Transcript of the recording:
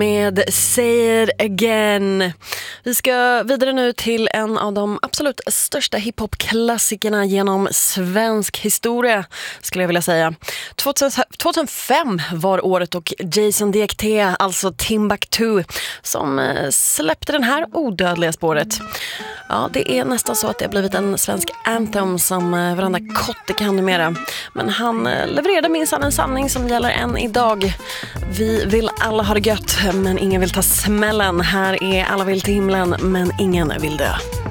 Med Say It Again. Vi ska vidare nu till en av de absolut största hiphop-klassikerna genom svensk historia, skulle jag vilja säga. 2005 var året och Jason DXT, alltså Timbuktu, som släppte den här odödliga spåret. Ja, det är nästan så att det har blivit en svensk anthem som varandra kotte kan numera. Men han levererade minsann en sanning som gäller än idag. Vi vill alla ha det gött, men ingen vill ta smällen. Här är Alla vill till himlen, men ingen vill dö.